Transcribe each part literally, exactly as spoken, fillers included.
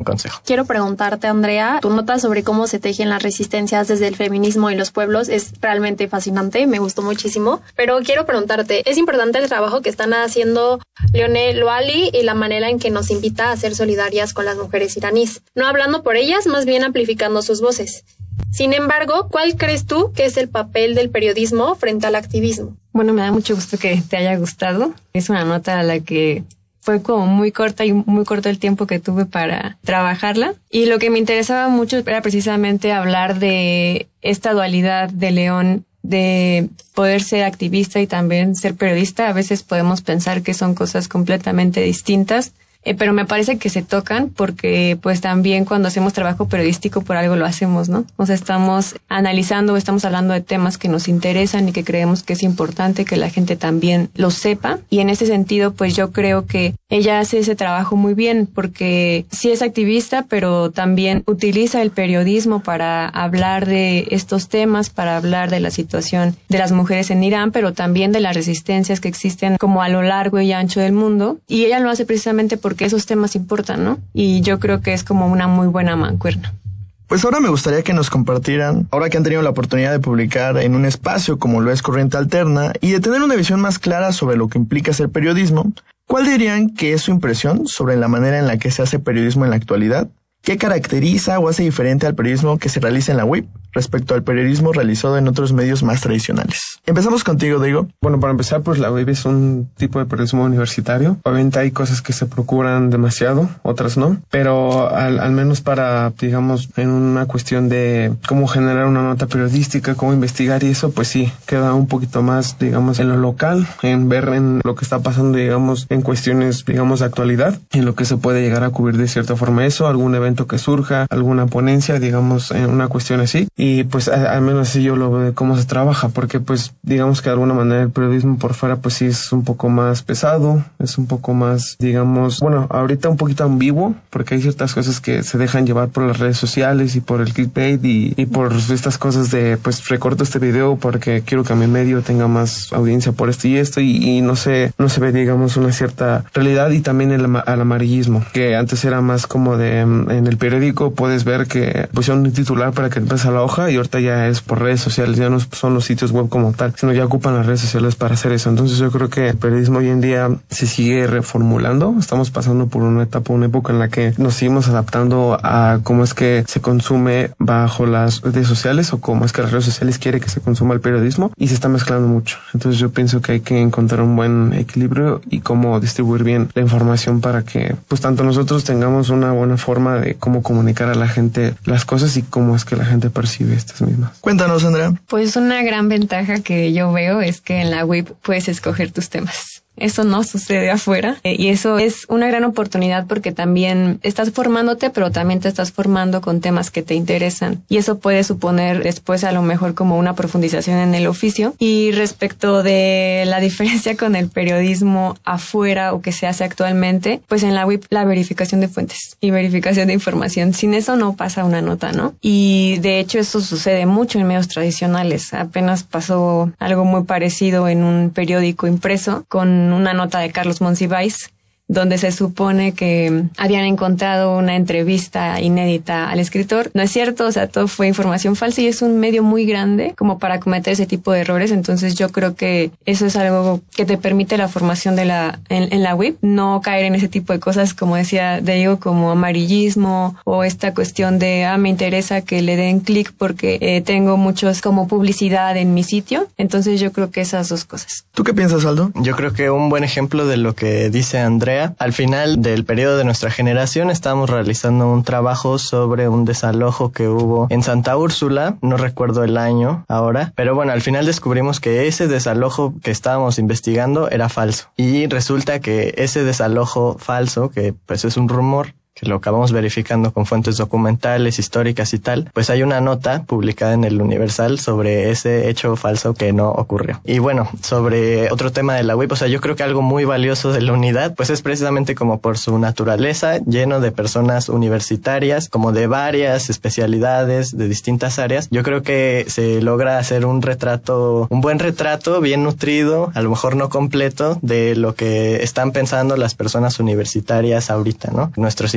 consejo. Quiero preguntarte, Andrea, tu nota sobre cómo se tejen las resistencias desde el feminismo y los pueblos es realmente fascinante, me gustó muchísimo, pero quiero preguntarte, ¿es importante el trabajo que están haciendo Leonel Louali y la manera en que nos invita a ser solidarias con las mujeres iraníes? No hablando por ellas, más bien amplificando sus voces. Sin embargo, ¿cuál crees tú que es el papel del periodismo frente al activismo? Bueno, me da mucho gusto que te haya gustado. Es una nota a la que fue como muy corta y muy corto el tiempo que tuve para trabajarla. Y lo que me interesaba mucho era precisamente hablar de esta dualidad de León, de poder ser activista y también ser periodista. A veces podemos pensar que son cosas completamente distintas, eh, pero me parece que se tocan porque pues también cuando hacemos trabajo periodístico por algo lo hacemos, ¿no? O sea, estamos analizando, estamos hablando de temas que nos interesan y que creemos que es importante que la gente también lo sepa. Y en ese sentido, pues yo creo que ella hace ese trabajo muy bien porque sí es activista, pero también utiliza el periodismo para hablar de estos temas, para hablar de la situación de las mujeres en Irán, pero también de las resistencias que existen como a lo largo y ancho del mundo. Y ella lo hace precisamente porque esos temas importan, ¿no? Y yo creo que es como una muy buena mancuerna. Pues ahora me gustaría que nos compartieran, ahora que han tenido la oportunidad de publicar en un espacio como lo es Corriente Alterna y de tener una visión más clara sobre lo que implica ser periodismo, ¿cuál dirían que es su impresión sobre la manera en la que se hace periodismo en la actualidad? ¿Qué caracteriza o hace diferente al periodismo que se realiza en la web respecto al periodismo realizado en otros medios más tradicionales? Empezamos contigo, Diego. Bueno, para empezar, pues la web es un tipo de periodismo universitario. Obviamente hay cosas que se procuran demasiado, otras no, pero al, al menos para, digamos, en una cuestión de cómo generar una nota periodística, cómo investigar y eso, pues sí, queda un poquito más, digamos, en lo local, en ver en lo que está pasando, digamos, en cuestiones, digamos, de actualidad, en lo que se puede llegar a cubrir de cierta forma eso, algún evento que surja, alguna ponencia, digamos, en una cuestión así. Y pues a, al menos así yo lo veo de cómo se trabaja, porque pues digamos que de alguna manera el periodismo por fuera pues sí es un poco más pesado, es un poco más, digamos, bueno, ahorita un poquito ambiguo, porque hay ciertas cosas que se dejan llevar por las redes sociales y por el clickbait y, y por estas cosas de pues recorto este video porque quiero que a mi medio tenga más audiencia por esto y esto y, y no sé, no se ve, digamos, una cierta realidad. Y también el, el amarillismo, que antes era más como de en el periódico puedes ver que pusieron un titular para que empieces a la hoja y ahorita ya es por redes sociales, ya no son los sitios web como tal, sino ya ocupan las redes sociales para hacer eso. Entonces yo creo que el periodismo hoy en día se sigue reformulando, estamos pasando por una etapa, una época en la que nos seguimos adaptando a cómo es que se consume bajo las redes sociales o cómo es que las redes sociales quiere que se consuma el periodismo y se está mezclando mucho. Entonces yo pienso que hay que encontrar un buen equilibrio y cómo distribuir bien la información para que pues tanto nosotros tengamos una buena forma de cómo comunicar a la gente las cosas y cómo es que la gente percibe estas mismas. Cuéntanos, Andrea. Pues una gran ventaja que yo veo es que en la web puedes escoger tus temas. Eso no sucede afuera eh, y eso es una gran oportunidad porque también estás formándote, pero también te estás formando con temas que te interesan y eso puede suponer después a lo mejor como una profundización en el oficio. Y respecto de la diferencia con el periodismo afuera o que se hace actualmente, pues en la web la verificación de fuentes y verificación de información, sin eso no pasa una nota, ¿no? Y de hecho eso sucede mucho en medios tradicionales. Apenas pasó algo muy parecido en un periódico impreso con una nota de Carlos Monsiváis, donde se supone que habían encontrado una entrevista inédita al escritor. No es cierto, o sea, todo fue información falsa y es un medio muy grande como para cometer ese tipo de errores. Entonces yo creo que eso es algo que te permite la formación de la en, en la web, no caer en ese tipo de cosas, como decía Diego, como amarillismo o esta cuestión de, ah, me interesa que le den clic porque eh, tengo muchos como publicidad en mi sitio. Entonces yo creo que esas dos cosas. ¿Tú qué piensas, Aldo? Yo creo que un buen ejemplo de lo que dice Andrea, al final del periodo de nuestra generación estábamos realizando un trabajo sobre un desalojo que hubo en Santa Úrsula, no recuerdo el año ahora, pero bueno, al final descubrimos que ese desalojo que estábamos investigando era falso y resulta que ese desalojo falso, que pues es un rumor, que lo acabamos verificando con fuentes documentales, históricas y tal, pues hay una nota publicada en el Universal sobre ese hecho falso que no ocurrió. Y bueno, sobre otro tema de la web, o sea, yo creo que algo muy valioso de la unidad, pues es precisamente como por su naturaleza, lleno de personas universitarias, como de varias especialidades, de distintas áreas. Yo creo que se logra hacer un retrato, un buen retrato, bien nutrido, a lo mejor no completo, de lo que están pensando las personas universitarias ahorita, ¿no? Nuestros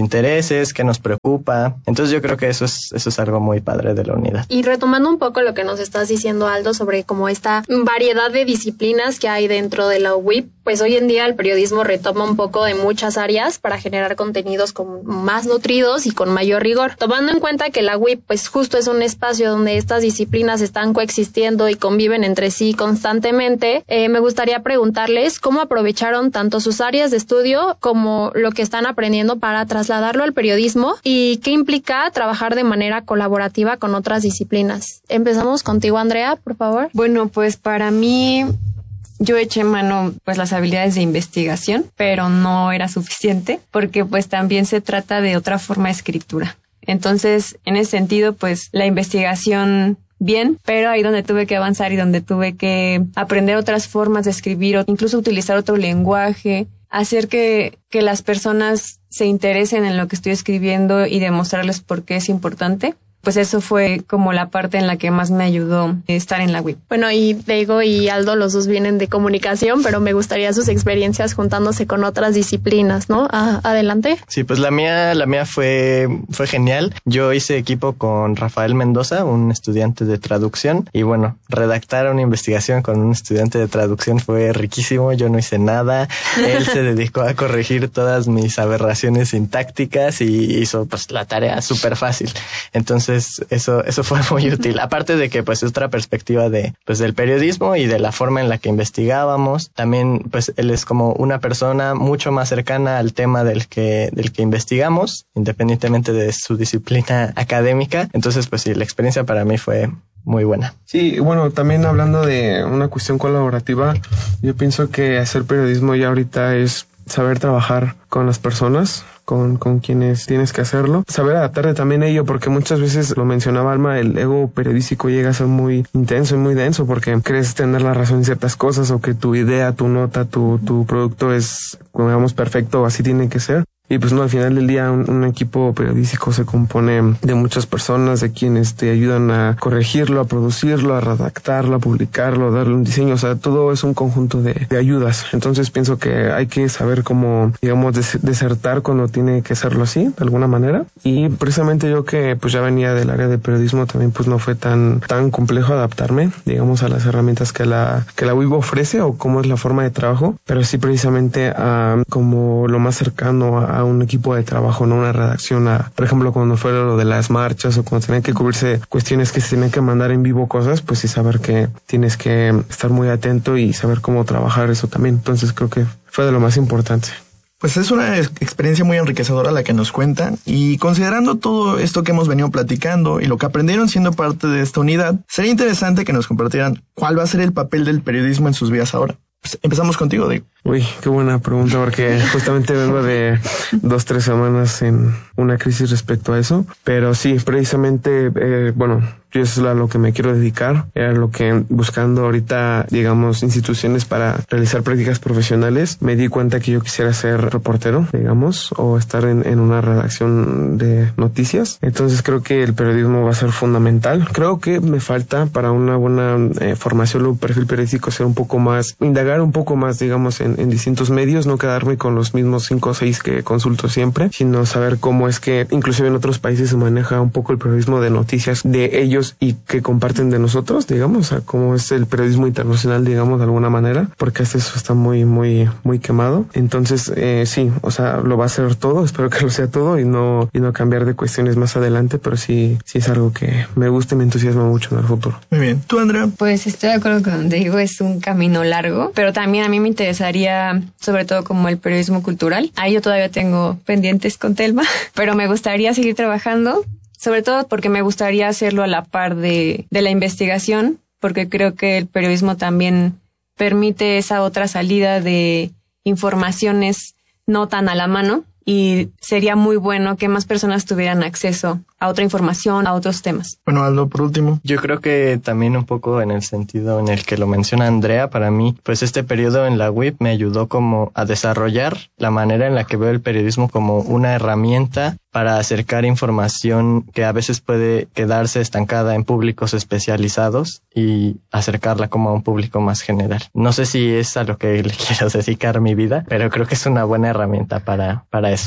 intereses, qué nos preocupa. Entonces yo creo que eso es, eso es algo muy padre de la unidad. Y retomando un poco lo que nos estás diciendo, Aldo, sobre como esta variedad de disciplinas que hay dentro de la U I P, pues hoy en día el periodismo retoma un poco de muchas áreas para generar contenidos con más nutridos y con mayor rigor. Tomando en cuenta que la U I P pues justo es un espacio donde estas disciplinas están coexistiendo y conviven entre sí constantemente, eh, me gustaría preguntarles cómo aprovecharon tanto sus áreas de estudio como lo que están aprendiendo para trasladarlo al periodismo y qué implica trabajar de manera colaborativa con otras disciplinas. Empezamos contigo, Andrea, por favor. Bueno, pues para mí, yo eché mano pues las habilidades de investigación, pero no era suficiente porque pues también se trata de otra forma de escritura. Entonces, en ese sentido, pues la investigación bien, pero ahí donde tuve que avanzar y donde tuve que aprender otras formas de escribir o incluso utilizar otro lenguaje, hacer que, que las personas se interesen en lo que estoy escribiendo y demostrarles por qué es importante. Pues eso fue como la parte en la que más me ayudó estar en la U I P. Bueno, y Diego y Aldo, los dos vienen de comunicación, pero me gustaría sus experiencias juntándose con otras disciplinas, ¿no? Ah, adelante. Sí, pues la mía, la mía fue, fue genial. Yo hice equipo con Rafael Mendoza, un estudiante de traducción, y bueno, redactar una investigación con un estudiante de traducción fue riquísimo. Yo no hice nada. Él se dedicó a corregir todas mis aberraciones sintácticas y hizo pues la tarea súper fácil. Entonces, eso eso fue muy útil. Aparte de que pues es otra perspectiva de pues del periodismo y de la forma en la que investigábamos. También pues él es como una persona mucho más cercana al tema del que del que investigamos, independientemente de su disciplina académica. Entonces pues sí, la experiencia para mí fue muy buena. Sí, bueno, también hablando de una cuestión colaborativa, yo pienso que hacer periodismo ya ahorita es saber trabajar con las personas, con, con quienes tienes que hacerlo. Saber adaptarte también a ello, porque muchas veces, lo mencionaba Alma, el ego periodístico llega a ser muy intenso y muy denso porque crees tener la razón en ciertas cosas o que tu idea, tu nota, tu, tu producto es, digamos, perfecto, así tiene que ser. Y pues no, al final del día un, un equipo periodístico se compone de muchas personas, de quienes te ayudan a corregirlo, a producirlo, a redactarlo, a publicarlo, a darle un diseño. O sea, todo es un conjunto de, de ayudas. Entonces pienso que hay que saber cómo, digamos, des- desertar cuando tiene que serlo así, de alguna manera. Y precisamente yo que pues ya venía del área de periodismo también pues no fue tan, tan complejo adaptarme, digamos, a las herramientas que la, que la U I B ofrece o cómo es la forma de trabajo. Pero sí precisamente a, como lo más cercano a a un equipo de trabajo, no una redacción, a, por ejemplo, cuando fue lo de las marchas o cuando tenían que cubrirse cuestiones que se tenían que mandar en vivo cosas, pues sí saber que tienes que estar muy atento y saber cómo trabajar eso también. Entonces creo que fue de lo más importante. Pues es una experiencia muy enriquecedora la que nos cuentan, y considerando todo esto que hemos venido platicando y lo que aprendieron siendo parte de esta unidad, sería interesante que nos compartieran cuál va a ser el papel del periodismo en sus vidas ahora. Pues empezamos contigo, Diego. Uy, qué buena pregunta, porque justamente vengo de dos, tres semanas en una crisis respecto a eso. Pero sí, precisamente, eh, bueno, yo eso es a lo que me quiero dedicar. Era lo que, buscando ahorita, digamos, instituciones para realizar prácticas profesionales, me di cuenta que yo quisiera ser reportero, digamos, o estar en, en una redacción de noticias. Entonces creo que el periodismo va a ser fundamental. Creo que me falta para una buena eh, formación o perfil periodístico ser un poco más, indagar un poco más, digamos, en En, en distintos medios, no quedarme con los mismos cinco o seis que consulto siempre, sino saber cómo es que inclusive en otros países se maneja un poco el periodismo de noticias de ellos y que comparten de nosotros, digamos, o sea, cómo es el periodismo internacional, digamos, de alguna manera, porque hasta eso está muy, muy, muy quemado. Entonces, eh, sí, o sea, lo va a hacer todo, espero que lo sea todo y no, y no cambiar de cuestiones más adelante, pero sí, sí es algo que me gusta y me entusiasma mucho en el futuro. Muy bien. ¿Tú, Andrea? Pues estoy de acuerdo con donde digo, es un camino largo, pero también a mí me interesaría sobre todo como el periodismo cultural. Ahí yo todavía tengo pendientes con Telma, pero me gustaría seguir trabajando, sobre todo porque me gustaría hacerlo a la par de, de la investigación, porque creo que el periodismo también permite esa otra salida de informaciones no tan a la mano, y sería muy bueno que más personas tuvieran acceso a otra información, a otros temas. Bueno, Aldo, por último. Yo creo que también un poco en el sentido en el que lo menciona Andrea, para mí, pues este periodo en la U I P me ayudó como a desarrollar la manera en la que veo el periodismo como una herramienta para acercar información que a veces puede quedarse estancada en públicos especializados y acercarla como a un público más general. No sé si es a lo que le quiero dedicar mi vida, pero creo que es una buena herramienta para, para eso.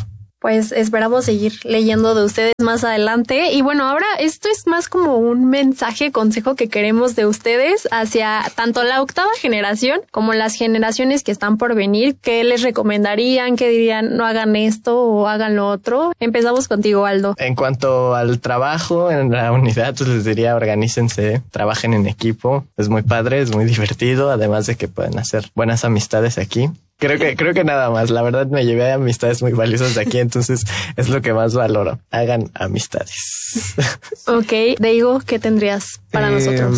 pues esperamos seguir leyendo de ustedes más adelante. Y bueno, ahora esto es más como un mensaje, consejo que queremos de ustedes hacia tanto la octava generación como las generaciones que están por venir. ¿Qué les recomendarían? ¿Qué dirían? No hagan esto o hagan lo otro. Empezamos contigo, Aldo. En cuanto al trabajo en la unidad, pues les diría organícense, trabajen en equipo. Es muy padre, es muy divertido, además de que pueden hacer buenas amistades aquí. Creo que, creo que nada más. La verdad me llevé a amistades muy valiosas de aquí, entonces es lo que más valoro. Hagan amistades. Ok, Deigo, ¿qué tendrías para eh, nosotros?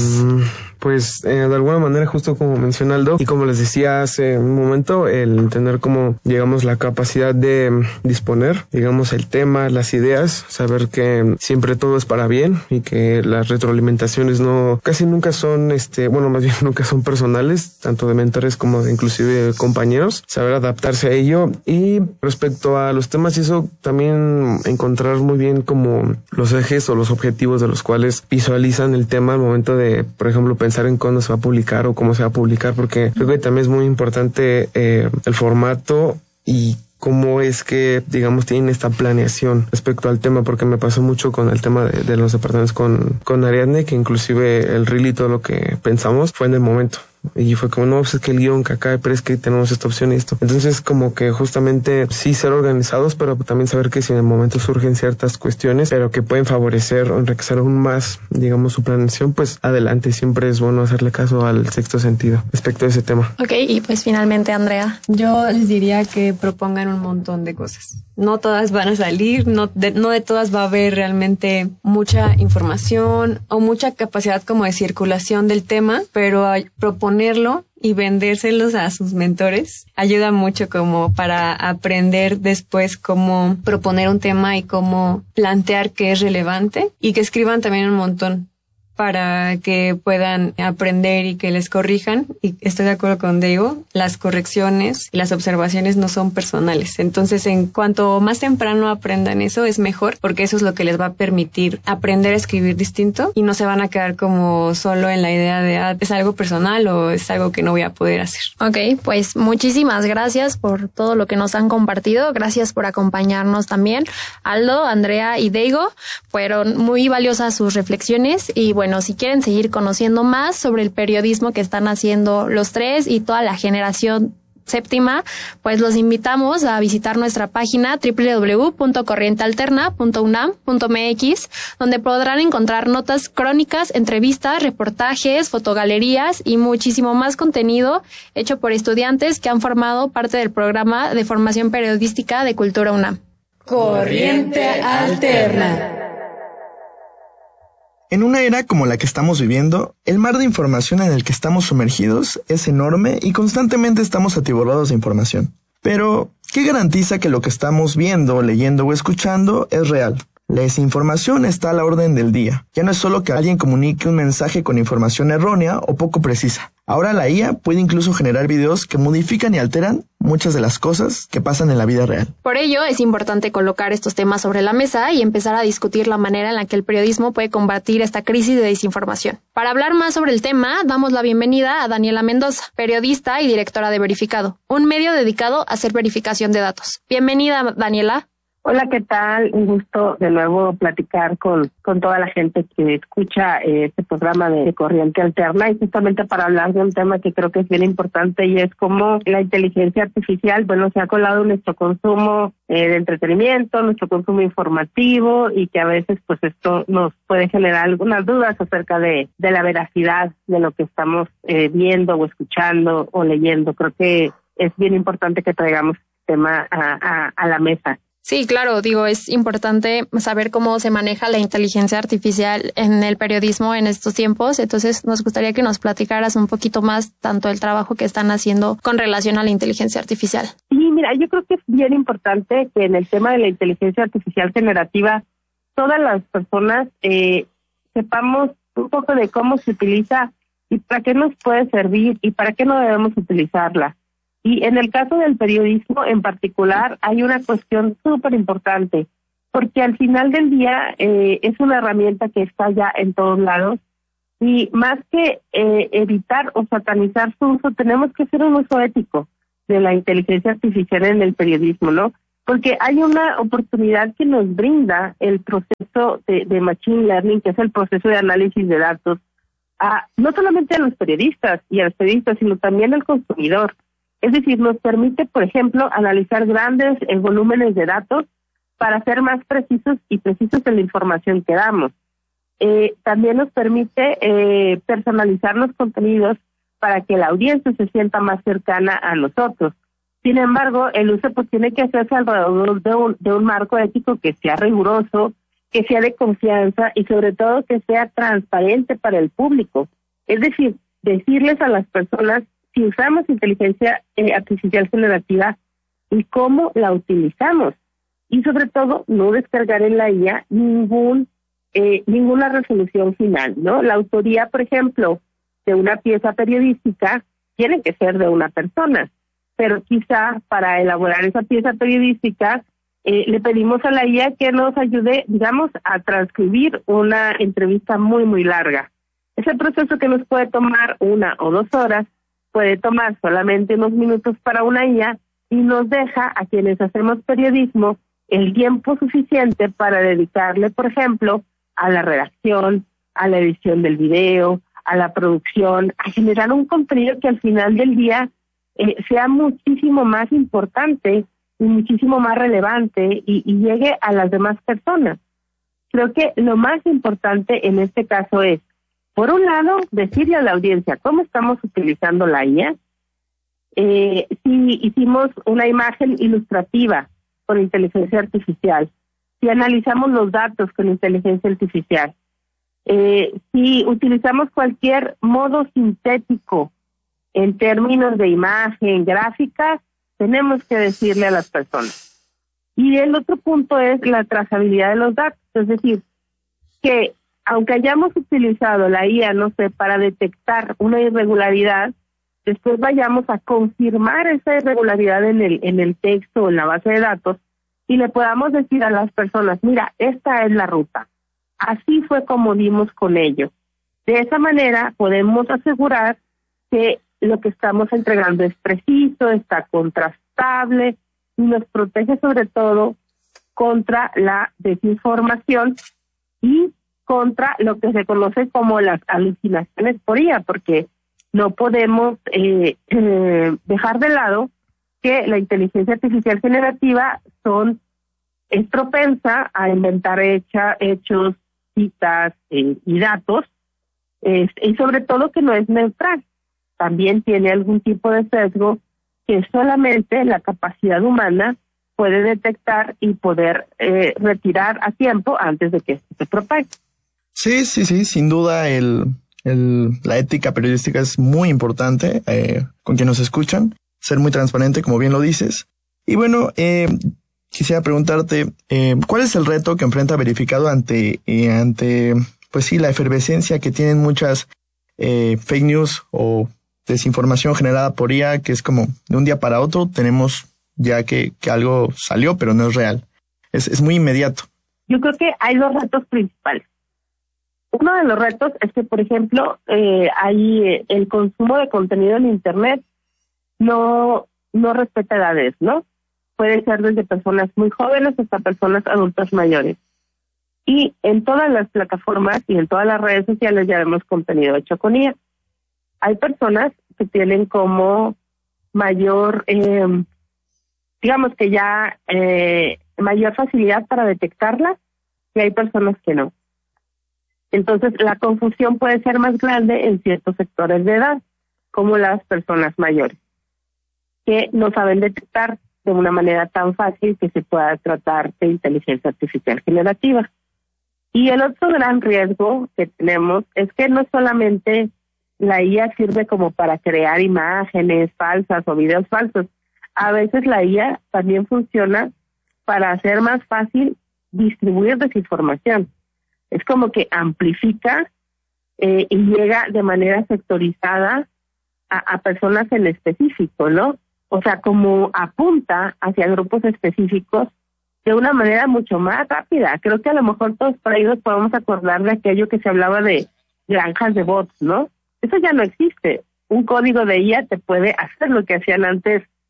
Pues eh, de alguna manera, justo como menciona Aldo, y como les decía hace un momento, el tener como, digamos, la capacidad de disponer, digamos, el tema, las ideas, saber que siempre todo es para bien y que las retroalimentaciones no, casi nunca son, este, bueno, más bien nunca son personales, tanto de mentores como de inclusive de compañeros, saber adaptarse a ello. Y respecto a los temas y eso, también encontrar muy bien como los ejes o los objetivos de los cuales visualizan el tema al momento de, por ejemplo, pensar en cuándo se va a publicar o cómo se va a publicar, porque creo que también es muy importante eh, el formato y cómo es que, digamos, tienen esta planeación respecto al tema, porque me pasó mucho con el tema de, de los departamentos con, con Ariadne, que inclusive el reel y todo lo que pensamos fue en el momento. Y fue como, no, pues es que el guión que acá, pero es que tenemos esta opción y esto. Entonces, como que justamente sí ser organizados, pero también saber que si en el momento surgen ciertas cuestiones, pero que pueden favorecer o enriquecer aún más, digamos, su planeación, pues adelante. Siempre es bueno hacerle caso al sexto sentido respecto a ese tema. Ok, y pues finalmente, Andrea. Yo les diría que propongan un montón de cosas. No todas van a salir, no de, no de todas va a haber realmente mucha información o mucha capacidad como de circulación del tema, pero proponerlo y vendérselos a sus mentores ayuda mucho como para aprender después cómo proponer un tema y cómo plantear que es relevante, y que escriban también un montón para que puedan aprender y que les corrijan. Y estoy de acuerdo con Diego, las correcciones y las observaciones no son personales. Entonces, en cuanto más temprano aprendan eso, es mejor, porque eso es lo que les va a permitir aprender a escribir distinto y no se van a quedar como solo en la idea de, ah, es algo personal o es algo que no voy a poder hacer. Ok, pues muchísimas gracias por todo lo que nos han compartido. Gracias por acompañarnos también. Aldo, Andrea y Diego, fueron muy valiosas sus reflexiones y bueno, Bueno, si quieren seguir conociendo más sobre el periodismo que están haciendo los tres y toda la generación séptima, pues los invitamos a visitar nuestra página doble u doble u doble u punto corriente alterna punto u n a m punto m x, donde podrán encontrar notas, crónicas, entrevistas, reportajes, fotogalerías y muchísimo más contenido hecho por estudiantes que han formado parte del programa de formación periodística de Cultura UNAM. Corriente Alterna. En una era como la que estamos viviendo, el mar de información en el que estamos sumergidos es enorme y constantemente estamos atiborrados de información. Pero, ¿qué garantiza que lo que estamos viendo, leyendo o escuchando es real? La desinformación está a la orden del día. Ya no es solo que alguien comunique un mensaje con información errónea o poco precisa. Ahora la I A puede incluso generar videos que modifican y alteran muchas de las cosas que pasan en la vida real. Por ello, es importante colocar estos temas sobre la mesa y empezar a discutir la manera en la que el periodismo puede combatir esta crisis de desinformación. Para hablar más sobre el tema, damos la bienvenida a Daniela Mendoza, periodista y directora de Verificado, un medio dedicado a hacer verificación de datos. Bienvenida, Daniela. Hola, ¿qué tal? Un gusto de nuevo platicar con, con toda la gente que escucha eh, este programa de, de Corriente Alterna, y justamente para hablar de un tema que creo que es bien importante, y es cómo la inteligencia artificial, bueno, se ha colado en nuestro consumo eh, de entretenimiento, nuestro consumo informativo, y que a veces pues esto nos puede generar algunas dudas acerca de, de la veracidad de lo que estamos eh, viendo o escuchando o leyendo. Creo que es bien importante que traigamos este tema a, a, a la mesa. Sí, claro, digo, es importante saber cómo se maneja la inteligencia artificial en el periodismo en estos tiempos. Entonces, nos gustaría que nos platicaras un poquito más tanto el trabajo que están haciendo con relación a la inteligencia artificial. Sí, mira, yo creo que es bien importante que en el tema de la inteligencia artificial generativa, todas las personas eh, sepamos un poco de cómo se utiliza y para qué nos puede servir y para qué no debemos utilizarla. Y en el caso del periodismo en particular hay una cuestión súper importante, porque al final del día eh, es una herramienta que está ya en todos lados, y más que eh, evitar o satanizar su uso, tenemos que hacer un uso ético de la inteligencia artificial en el periodismo, ¿no? porque hay una oportunidad que nos brinda el proceso de, de Machine Learning, que es el proceso de análisis de datos, a, no solamente a los periodistas y a los periodistas, sino también al consumidor. Es decir, nos permite, por ejemplo, analizar grandes eh, volúmenes de datos para ser más precisos y precisos en la información que damos. Eh, también nos permite eh, personalizar los contenidos para que la audiencia se sienta más cercana a nosotros. Sin embargo, el uso pues tiene que hacerse alrededor de un, de un marco ético que sea riguroso, que sea de confianza y sobre todo que sea transparente para el público. Es decir, decirles a las personas si usamos inteligencia eh, artificial generativa y cómo la utilizamos. Y sobre todo, no descargar en la I A ningún eh, ninguna resolución final, ¿no? La autoría, por ejemplo, de una pieza periodística tiene que ser de una persona, pero quizá para elaborar esa pieza periodística eh, le pedimos a la I A que nos ayude, digamos, a transcribir una entrevista muy, muy larga. Ese proceso que nos puede tomar una o dos horas, puede tomar solamente unos minutos para una I A y nos deja a quienes hacemos periodismo el tiempo suficiente para dedicarle, por ejemplo, a la redacción, a la edición del video, a la producción, a generar un contenido que al final del día eh, sea muchísimo más importante y muchísimo más relevante y, y llegue a las demás personas. Creo que lo más importante en este caso es, por un lado, decirle a la audiencia cómo estamos utilizando la I A. Eh, si hicimos una imagen ilustrativa con inteligencia artificial, si analizamos los datos con inteligencia artificial, eh, si utilizamos cualquier modo sintético en términos de imagen, gráfica, tenemos que decirle a las personas. Y el otro punto es la trazabilidad de los datos, es decir, que aunque hayamos utilizado la I A, no sé, para detectar una irregularidad, después vayamos a confirmar esa irregularidad en el en el texto o en la base de datos y le podamos decir a las personas, mira, esta es la ruta. Así fue como dimos con ello. De esa manera podemos asegurar que lo que estamos entregando es preciso, está contrastable y nos protege sobre todo contra la desinformación y contra lo que se conoce como las alucinaciones por I A, porque no podemos eh, eh, dejar de lado que la inteligencia artificial generativa son es propensa a inventar hecha, hechos, citas eh, y datos, eh, y sobre todo que no es neutral. También tiene algún tipo de sesgo que solamente la capacidad humana puede detectar y poder eh, retirar a tiempo antes de que esto se propague. Sí, sí, sí, sin duda el, el, la ética periodística es muy importante eh, con quienes nos escuchan, ser muy transparente, como bien lo dices. Y bueno, eh, quisiera preguntarte, eh, ¿cuál es el reto que enfrenta Verificado ante, eh, ante, pues sí, la efervescencia que tienen muchas eh, fake news o desinformación generada por I A, que es como de un día para otro tenemos ya que, que algo salió, pero no es real? Es, es muy inmediato. Yo creo que hay dos retos principales. Uno de los retos es que, por ejemplo, eh, hay eh, el consumo de contenido en Internet no no respeta edades, ¿no? Puede ser desde personas muy jóvenes hasta personas adultas mayores. Y en todas las plataformas y en todas las redes sociales ya vemos contenido hecho con I A. Hay personas que tienen como mayor, eh, digamos que ya eh, mayor facilidad para detectarlas y hay personas que no. Entonces, la confusión puede ser más grande en ciertos sectores de edad, como las personas mayores, que no saben detectar de una manera tan fácil que se pueda tratar de inteligencia artificial generativa. Y el otro gran riesgo que tenemos es que no solamente la I A sirve como para crear imágenes falsas o videos falsos, a veces la I A también funciona para hacer más fácil distribuir desinformación. Es como que amplifica eh, y llega de manera sectorizada a, a personas en específico, ¿no? O sea, como apunta hacia grupos específicos de una manera mucho más rápida. Creo que a lo mejor todos por ahí nos podemos acordar de aquello que se hablaba de granjas de bots, ¿no? Eso ya no existe. Un código de I A te puede hacer lo que hacían antes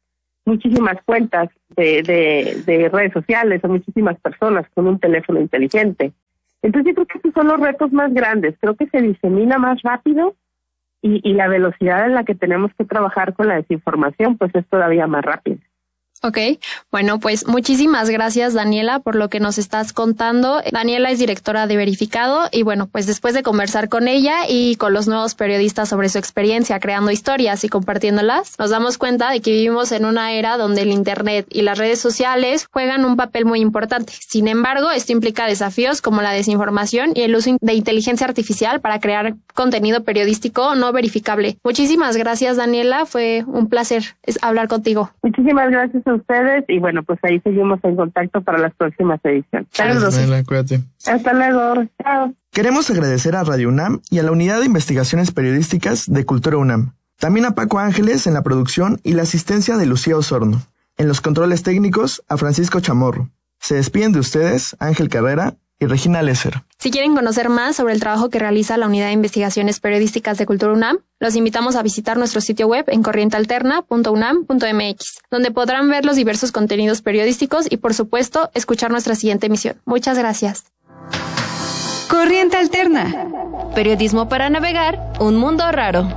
muchísimas cuentas de, de, de redes sociales o muchísimas personas con un teléfono inteligente. Entonces yo creo que esos son los retos más grandes. Creo que se disemina más rápido y, y la velocidad en la que tenemos que trabajar con la desinformación pues es todavía más rápida. Ok, bueno, pues muchísimas gracias, Daniela, por lo que nos estás contando. Daniela es directora de Verificado y bueno, pues después de conversar con ella y con los nuevos periodistas sobre su experiencia creando historias y compartiéndolas, nos damos cuenta de que vivimos en una era donde el Internet y las redes sociales juegan un papel muy importante. Sin embargo, esto implica desafíos como la desinformación y el uso de inteligencia artificial para crear contenido periodístico no verificable. Muchísimas gracias, Daniela, fue un placer hablar contigo. Muchísimas gracias a ustedes y bueno, pues ahí seguimos en contacto para las próximas ediciones. Saludos. Cuídate. Hasta luego. Chao. Queremos agradecer a Radio UNAM y a la Unidad de Investigaciones Periodísticas de Cultura UNAM. También a Paco Ángeles en la producción y la asistencia de Lucía Osorno. En los controles técnicos, a Francisco Chamorro. Se despiden de ustedes Ángel Carrera y Regina Lesser. Si quieren conocer más sobre el trabajo que realiza la Unidad de Investigaciones Periodísticas de Cultura UNAM, los invitamos a visitar nuestro sitio web en corriente alterna punto unam punto m x, donde podrán ver los diversos contenidos periodísticos y, por supuesto, escuchar nuestra siguiente emisión. Muchas gracias. Corriente Alterna. Periodismo para navegar un mundo raro.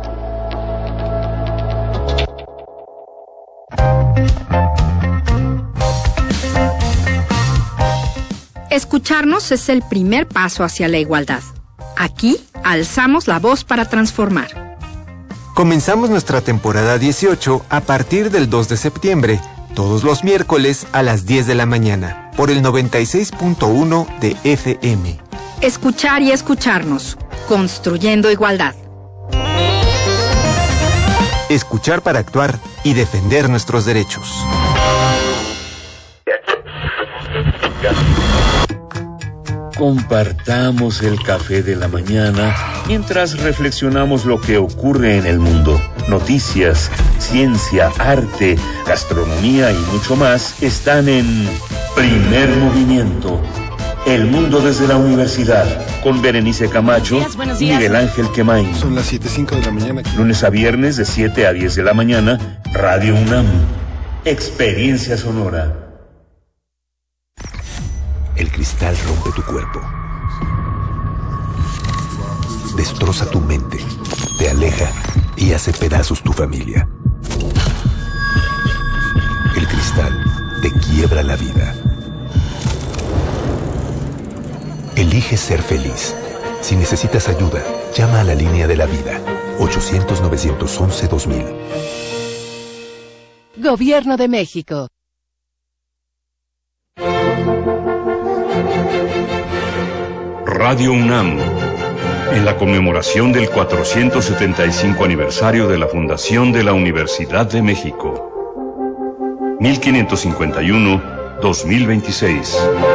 Escucharnos es el primer paso hacia la igualdad. Aquí alzamos la voz para transformar. Comenzamos nuestra temporada dieciocho a partir del dos de septiembre, todos los miércoles a las diez de la mañana, por el noventa y seis punto uno de F M. Escuchar y escucharnos, construyendo igualdad. Escuchar para actuar y defender nuestros derechos. Compartamos el café de la mañana mientras reflexionamos lo que ocurre en el mundo. Noticias, ciencia, arte, gastronomía y mucho más están en Primer Movimiento. El mundo desde la universidad, con Berenice Camacho buenos días, buenos y días. Miguel Ángel Quemain. Son las siete cinco de la mañana. Lunes a viernes de siete a diez de la mañana, Radio UNAM. Experiencia sonora. El cristal rompe tu cuerpo. Destroza tu mente, te aleja y hace pedazos tu familia. El cristal te quiebra la vida. Elige ser feliz. Si necesitas ayuda, llama a la línea de la vida. ochocientos, novecientos once, dos mil. Gobierno de México. Radio UNAM, en la conmemoración del cuatrocientos setenta y cinco aniversario de la fundación de la Universidad de México. mil quinientos cincuenta y uno a dos mil veintiséis.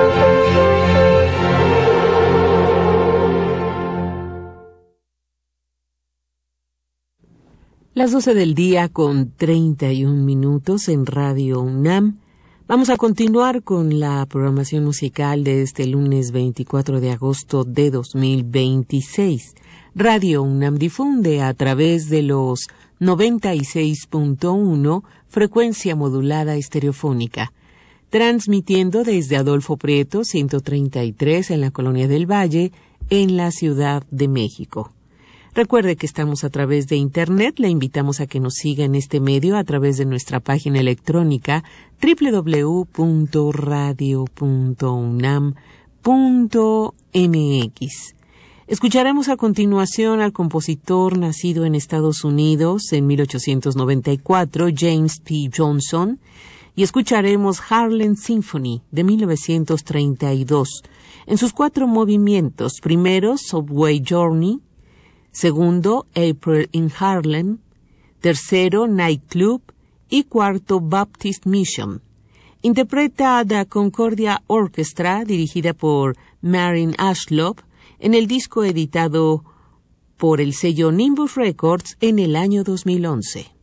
Las doce del día con treinta y un minutos en Radio UNAM. Vamos a continuar con la programación musical de este lunes veinticuatro de agosto de dos mil veintiséis. Radio UNAM difunde a través de los noventa y seis punto uno frecuencia modulada estereofónica, transmitiendo desde Adolfo Prieto ciento treinta y tres en la Colonia del Valle, en la Ciudad de México. Recuerde que estamos a través de Internet. Le invitamos a que nos siga en este medio a través de nuestra página electrónica doble u doble u doble u punto radio punto unam punto m x. Escucharemos a continuación al compositor nacido en Estados Unidos en mil ochocientos noventa y cuatro, James P. Johnson, y escucharemos Harlem Symphony de mil novecientos treinta y dos, en sus cuatro movimientos: primero, Subway Journey; segundo, April in Harlem; tercero, Nightclub; y cuarto, Baptist Mission. Interpreta The Concordia Orchestra, dirigida por Marin Ashlob, en el disco editado por el sello Nimbus Records en el año dos mil once.